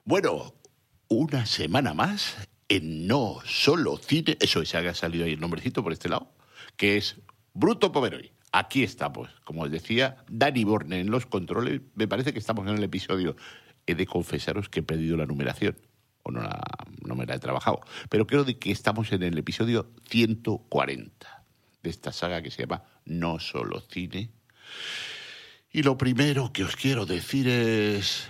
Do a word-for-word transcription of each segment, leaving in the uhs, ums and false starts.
Bueno, una semana más en No Solo Cine, eso es, ha salido ahí el nombrecito por este lado, que es Bruto Pomeroy. Aquí estamos, como os decía, Dani Borne en los controles. Me parece que estamos en el episodio. He de confesaros que he perdido la numeración, o no, la, no me la he trabajado, pero creo de que estamos en el episodio ciento cuarenta de esta saga que se llama No Solo Cine. Y lo primero que os quiero decir es...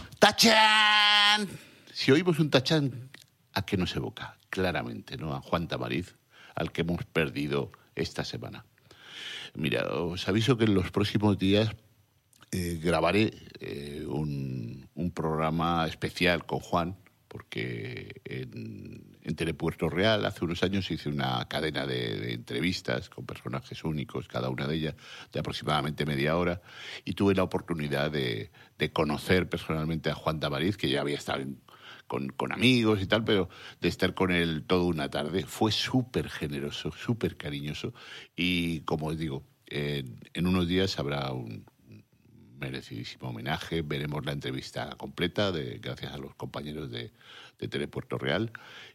¡Tachán! Si oímos un tachán, ¿a qué nos evoca? Claramente, ¿no? A Juan Tamariz, al que hemos perdido esta semana. Mira, os aviso que en los próximos días eh, grabaré eh, un, un programa especial con Juan, porque en, en Telepuerto Real hace unos años hice una cadena de, de entrevistas con personajes únicos, cada una de ellas de aproximadamente media hora, y tuve la oportunidad de, de conocer personalmente a Juan Tamariz, que ya había estado en, con, con amigos y tal, pero de estar con él toda una tarde. Fue súper generoso, súper cariñoso, y como os digo, en, en unos días habrá un merecidísimo homenaje. Veremos la entrevista completa de, gracias a los compañeros de, de Telepuerto Real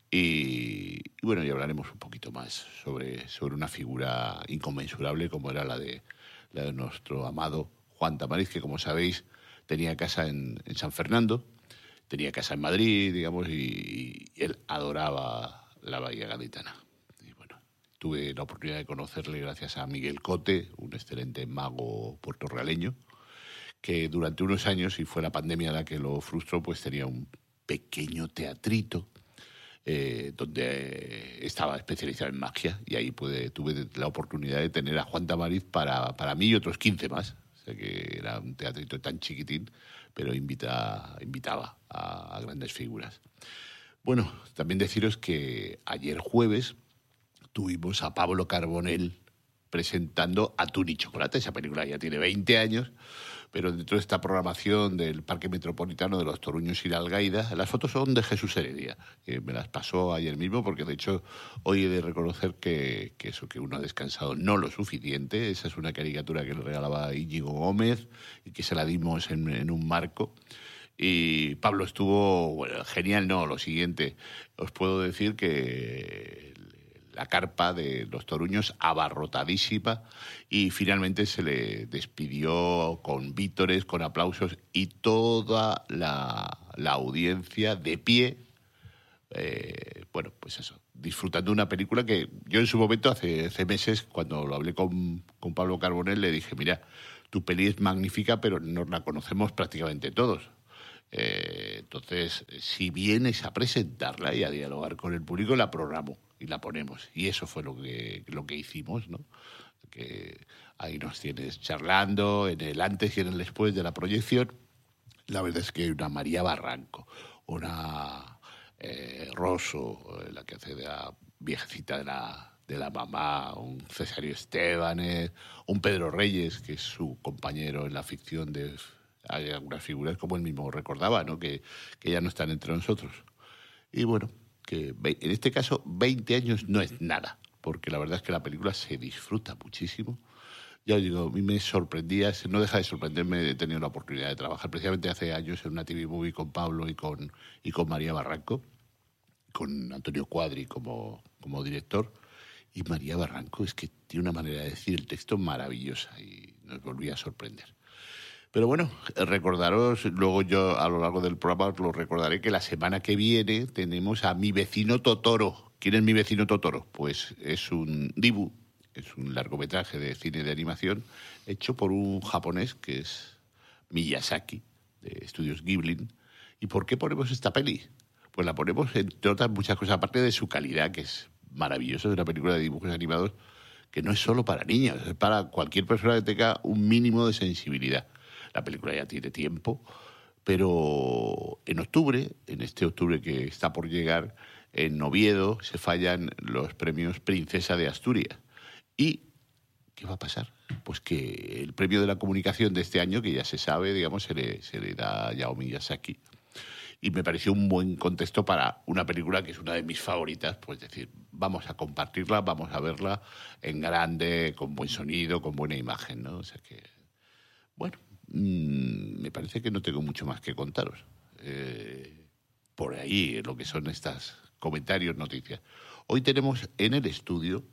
y, y bueno, y hablaremos un poquito más sobre, sobre una figura inconmensurable como era la de, la de nuestro amado Juan Tamariz, que como sabéis tenía casa en, en San Fernando, tenía casa en Madrid, digamos, y, y él adoraba la Bahía Gaditana. Y bueno, tuve la oportunidad de conocerle gracias a Miguel Cote, un excelente mago puertorrealeño, que durante unos años, y fue la pandemia la que lo frustró, pues tenía un pequeño teatrito eh, donde estaba especializado en magia, y ahí pude, tuve la oportunidad de tener a Juan Tamariz para, para mí y otros quince más. O sea que era un teatrito tan chiquitín, pero invita, invitaba a, a grandes figuras. Bueno, también deciros que ayer jueves tuvimos a Pablo Carbonell presentando Atún y Chocolate. Esa película ya tiene veinte años, pero dentro de esta programación del Parque Metropolitano de los Toruños y la Algaida, las fotos son de Jesús Heredia, que me las pasó ayer mismo, porque de hecho hoy he de reconocer que, que eso, que uno ha descansado no lo suficiente. Esa es una caricatura que le regalaba Íñigo Gómez y que se la dimos en, en un marco. Y Pablo estuvo, bueno, genial, no, lo siguiente, os puedo decir que la carpa de los Toruños abarrotadísima, y finalmente se le despidió con vítores, con aplausos, y toda la, la audiencia de pie, eh, bueno, pues eso, disfrutando una película que yo en su momento, hace, hace meses, cuando lo hablé con, con Pablo Carbonell, le dije, mira, tu peli es magnífica, pero nos la conocemos prácticamente todos. Eh, entonces, si vienes a presentarla y a dialogar con el público, la programo y la ponemos. Y eso fue lo que, lo que hicimos, ¿no? Que ahí nos tienes charlando en el antes y en el después de la proyección. La verdad es que una María Barranco, una eh, Rosso, la que hace de la viejecita de la, de la mamá, un Cesario Estebanes, un Pedro Reyes, que es su compañero en la ficción de... Hay algunas figuras, como él mismo recordaba, ¿no? que, que ya no están entre nosotros. Y bueno, que en este caso veinte años no es nada, porque la verdad es que la película se disfruta muchísimo. Ya os digo, a mí me sorprendía, no deja de sorprenderme de tener la oportunidad de trabajar precisamente hace años en una T V Movie con Pablo y con, y con María Barranco, con Antonio Cuadri como, como director. Y María Barranco es que tiene una manera de decir el texto maravillosa y nos volvía a sorprender. Pero bueno, recordaros, luego yo a lo largo del programa os lo recordaré, que la semana que viene tenemos a Mi Vecino Totoro. ¿Quién es Mi Vecino Totoro? Pues es un dibu, es un largometraje de cine de animación hecho por un japonés que es Miyazaki, de Estudios Ghibli. ¿Y por qué ponemos esta peli? Pues la ponemos, entre otras muchas cosas, aparte de su calidad, que es maravillosa, es una película de dibujos animados que no es solo para niños, es para cualquier persona que tenga un mínimo de sensibilidad. La película ya tiene tiempo, pero en octubre, en este octubre que está por llegar, en Oviedo se fallan los premios Princesa de Asturias. ¿Y qué va a pasar? Pues que el premio de la comunicación de este año, que ya se sabe, digamos, se le, se le da a Hayao Miyazaki. Y me pareció un buen contexto para una película que es una de mis favoritas, pues decir, vamos a compartirla, vamos a verla en grande, con buen sonido, con buena imagen, ¿no? O sea que, bueno, mmm, me parece que no tengo mucho más que contaros. Eh, por ahí lo que son estas comentarios, noticias. Hoy tenemos en el estudio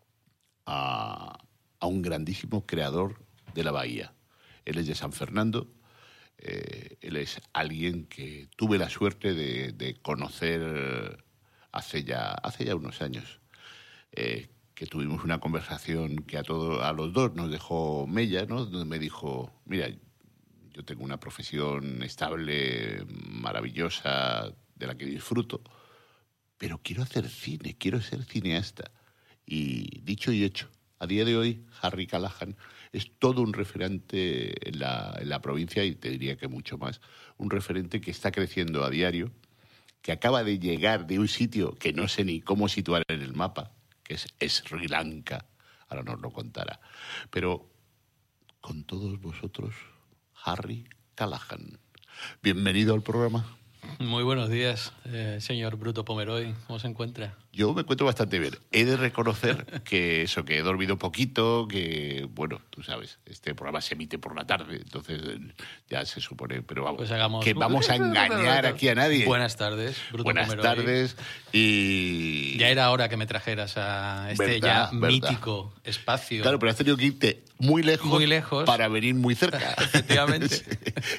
a, a un grandísimo creador de la bahía. Él es de San Fernando. Eh, él es alguien que tuve la suerte de, de conocer hace ya, hace ya unos años. Eh, que tuvimos una conversación que a, todo, a los dos nos dejó mella, ¿no? Donde me dijo, mira, yo tengo una profesión estable, maravillosa, de la que disfruto, pero quiero hacer cine, quiero ser cineasta. Y dicho y hecho, a día de hoy, Harry Callahan es todo un referente en la, en la provincia, y te diría que mucho más, un referente que está creciendo a diario, que acaba de llegar de un sitio que no sé ni cómo situar en el mapa, que es Sri Lanka, ahora nos lo contará. Pero con todos vosotros, Harry Callahan. Bienvenido al programa. Muy buenos días, eh, señor Bruto Pomeroy. ¿Cómo se encuentra? Yo me encuentro bastante bien. He de reconocer que eso, que he dormido poquito, que, bueno, tú sabes, este programa se emite por la tarde, entonces ya se supone, pero vamos, pues hagamos... que vamos a engañar aquí a nadie. Buenas tardes, Bruto Buenas Pomeroy. tardes y... Ya era hora que me trajeras a este verdad, ya verdad. mítico espacio. Claro, pero has tenido que irte muy lejos, muy lejos. para venir muy cerca. Efectivamente. Sí.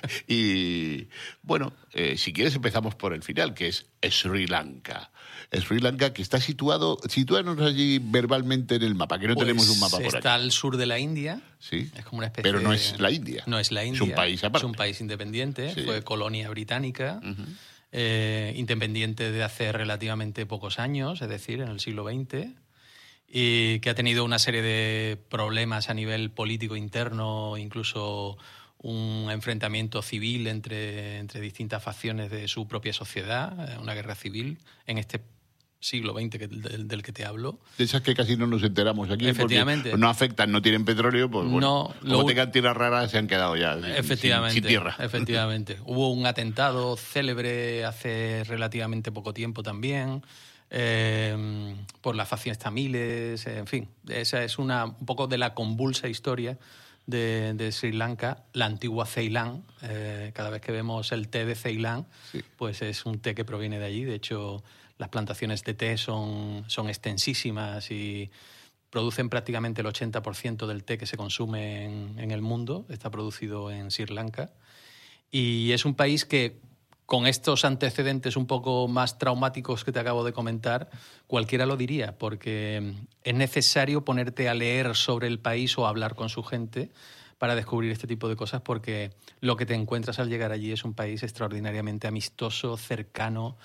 Y, bueno, eh, si quieres empezamos por el final, que es Sri Lanka. Sri Lanka, que está situado, sitúanos allí verbalmente en el mapa, que no pues tenemos un mapa por aquí. Está al sur de la India. Sí. Es como una especie Pero no de... es la India. No es la India. Es un país aparte. Es un país independiente. Sí. Fue colonia británica. Uh-huh. eh, independiente de hace relativamente pocos años, es decir, en el siglo veinte. Y que ha tenido una serie de problemas a nivel político interno, incluso un enfrentamiento civil entre, entre distintas facciones de su propia sociedad, una guerra civil en este siglo veinte que, del, del que te hablo. De esas que casi no nos enteramos aquí, efectivamente, porque no afectan, no tienen petróleo, pues bueno, no, como tengan tierras raras se han quedado ya efectivamente, sin, sin tierra. Efectivamente. Hubo un atentado célebre hace relativamente poco tiempo también, eh, por las facciones tamiles, en fin. Esa es una, un poco de la convulsa historia de, de Sri Lanka, la antigua Ceilán. Eh, cada vez que vemos el té de Ceilán, sí. pues es un té que proviene de allí. De hecho, las plantaciones de té son, son extensísimas y producen prácticamente el ochenta por ciento del té que se consume en, en el mundo. Está producido en Sri Lanka. Y es un país que, con estos antecedentes un poco más traumáticos que te acabo de comentar, cualquiera lo diría, porque es necesario ponerte a leer sobre el país o a hablar con su gente para descubrir este tipo de cosas, porque lo que te encuentras al llegar allí es un país extraordinariamente amistoso, cercano,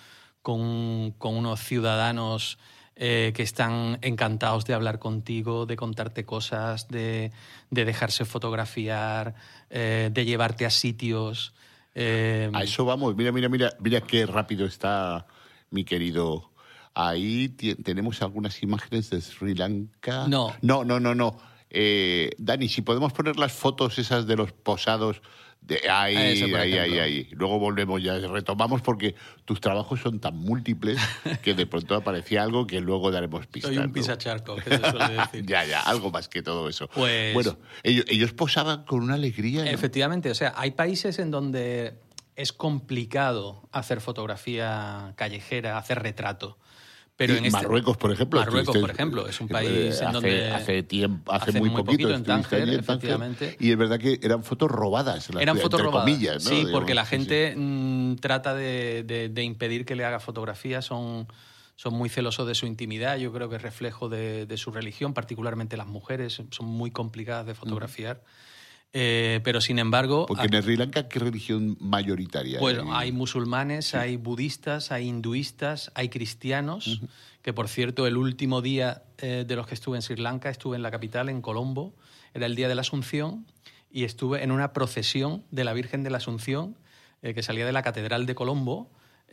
con, con unos ciudadanos eh, que están encantados de hablar contigo, de contarte cosas, de, de dejarse fotografiar, eh, de llevarte a sitios. Eh... A eso vamos. Mira, mira, mira, mira qué rápido está mi querido. Ahí t- tenemos algunas imágenes de Sri Lanka. No. No, no, no, no. Eh, Dani, si podemos poner las fotos esas de los posados. De, ahí, Ese, ahí, ahí, ahí. Luego volvemos ya, retomamos, porque tus trabajos son tan múltiples que de pronto aparecía algo que luego daremos pistas. Soy un ¿no? pisacharco, que se suele decir. Ya, ya, algo más que todo eso. Pues... Bueno, ellos, ellos posaban con una alegría, ¿no? Efectivamente, o sea, hay países en donde es complicado hacer fotografía callejera, hacer retrato. Pero en este... Marruecos, por ejemplo. Marruecos, por ejemplo, es un país hace, en donde... Hace, tiempo, hace, hace muy, muy poquito, poquito en Tánger, allí en efectivamente. Tánger, y es verdad que eran fotos robadas. Eran las, fotos entre robadas, comillas, ¿no? sí, Digamos, porque la sí, gente sí. Mmm, trata de, de, de impedir que le haga fotografías, son, son muy celosos de su intimidad, yo creo que es reflejo de, de su religión, particularmente las mujeres, son muy complicadas de fotografiar. Mm. Eh, pero sin embargo... Porque en Sri Lanka, ¿qué religión mayoritaria? Pues hay, hay musulmanes, sí. hay budistas, hay hinduistas, hay cristianos, uh-huh. que por cierto el último día eh, de los que estuve en Sri Lanka estuve en la capital, en Colombo, era el día de la Asunción, y estuve en una procesión de la Virgen de la Asunción eh, que salía de la Catedral de Colombo.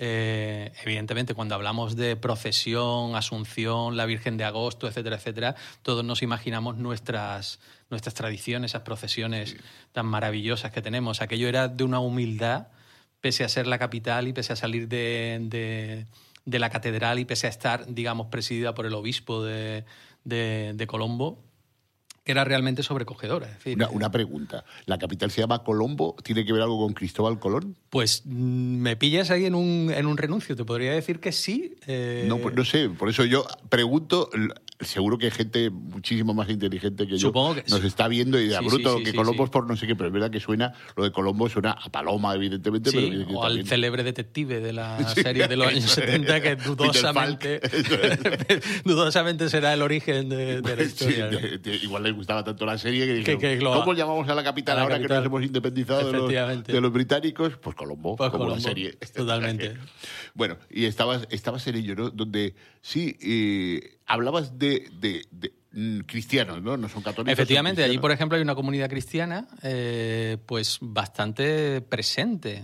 Eh, evidentemente, cuando hablamos de procesión, Asunción, la Virgen de Agosto, etcétera, etcétera, todos nos imaginamos nuestras, nuestras tradiciones, esas procesiones sí. tan maravillosas que tenemos. Aquello era de una humildad, pese a ser la capital y pese a salir de, de, de la catedral y pese a estar, digamos, presidida por el obispo de, de, de Colombo. que era realmente sobrecogedora. Es decir, Una, una pregunta. ¿La capital se llama Colombo? ¿Tiene que ver algo con Cristóbal Colón? Pues me pillas ahí en un, en un renuncio. Te podría decir que sí. Eh... No, pues no sé. Por eso yo pregunto. Seguro que hay gente muchísimo más inteligente que yo Supongo que nos sí. está viendo y dirá, Sí, bruto, sí, sí, que sí, Colombo sí. es por no sé qué, pero es verdad que suena, lo de Colombo suena a Paloma, evidentemente. Sí, pero que o al también... célebre detective de la Sí, serie de los años setenta, que dudosamente, dudosamente será el origen de, de la historia. Sí, de, de, igual les gustaba tanto la serie que dijeron, que, que lo, ¿cómo llamamos a la capital a la ahora capital, que nos hemos independizado de los, de los británicos? Pues Colombo, pues como Colombo, la serie. Totalmente. Bueno, y estabas, estabas en ello, ¿no? Donde sí, eh, hablabas de... de, de cristianos, ¿no? No son católicos. Efectivamente, allí, por ejemplo, hay una comunidad cristiana eh, pues bastante presente.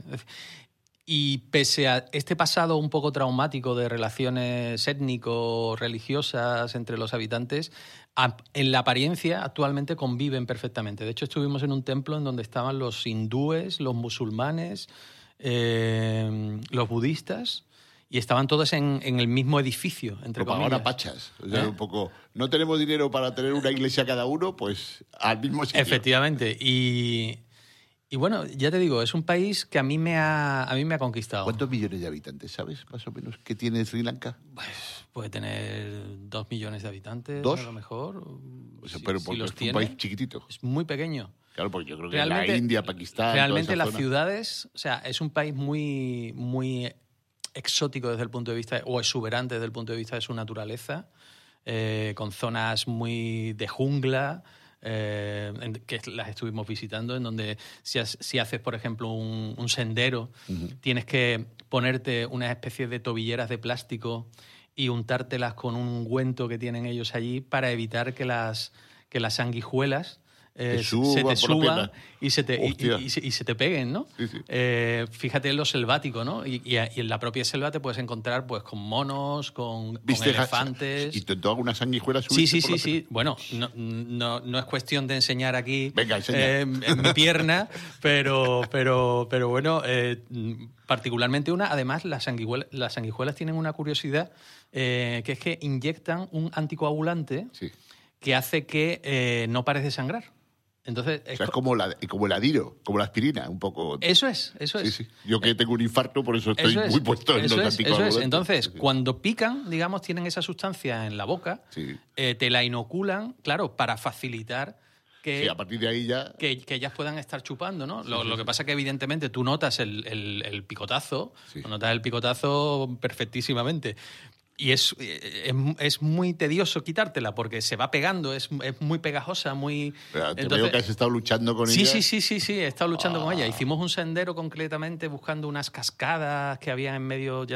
Y pese a este pasado un poco traumático de relaciones étnico-religiosas entre los habitantes, en la apariencia actualmente conviven perfectamente. De hecho, estuvimos en un templo en donde estaban los hindúes, los musulmanes, eh, los budistas... Y estaban todos en, en el mismo edificio, entre comillas. Ahora pachas. O sea, ¿Eh? un poco, no tenemos dinero para tener una iglesia cada uno, pues al mismo sitio. Efectivamente. Y, y bueno, ya te digo, es un país que a mí me ha, a mí me ha conquistado. ¿Cuántos millones de habitantes, sabes, más o menos, que tiene Sri Lanka? Pues puede tener dos millones de habitantes, ¿Dos? a lo mejor. O sea, si, pero si porque los es tiene, un país chiquitito. Es muy pequeño. Claro, porque yo creo que realmente, la India, Pakistán... Realmente toda esa las zona... ciudades, o sea, es un país muy... muy exótico desde el punto de vista, o exuberante desde el punto de vista de su naturaleza, eh, con zonas muy de jungla, eh, en, que las estuvimos visitando, en donde si, has, si haces, por ejemplo, un, un sendero, uh-huh. tienes que ponerte una especie de tobilleras de plástico y untártelas con un ungüento que tienen ellos allí para evitar que las, que las sanguijuelas Eh, suba se te suban y se te, y, y, y, y se te peguen, ¿no? Sí, sí. Eh, fíjate en lo selvático, ¿no? Y, y, y en la propia selva te puedes encontrar pues con monos, con, con elefantes... ¿Y intentó alguna sanguijuela subir? Sí, sí, sí, sí. Bueno, no, no, no es cuestión de enseñar aquí Venga, eh, en mi pierna, pero, pero, pero bueno, eh, particularmente una... Además, las sanguijuelas, las sanguijuelas tienen una curiosidad, eh, que es que inyectan un anticoagulante sí. que hace que eh, no pares de sangrar. Entonces, o sea, es como, la, como el adiro, como la aspirina, un poco. Eso es, eso es. Sí, sí. Yo que tengo un infarto, por eso estoy eso es, muy puesto en eso los es, anticoagulantes. Eso es. Entonces, sí, sí. cuando pican, digamos, tienen esa sustancia en la boca, sí. eh, te la inoculan, claro, para facilitar que, sí, a partir de ahí ya... que, que ellas puedan estar chupando, ¿no? Sí, lo, sí, lo que sí. pasa es que, evidentemente, tú notas el, el, el picotazo, sí. notas el picotazo perfectísimamente. Y es, es, es muy tedioso quitártela porque se va pegando, es, es muy pegajosa, muy... Pero te Entonces, veo que has estado luchando con sí, ella. Sí, sí, sí, sí, he estado luchando ah. con ella. Hicimos un sendero concretamente buscando unas cascadas que había en medio...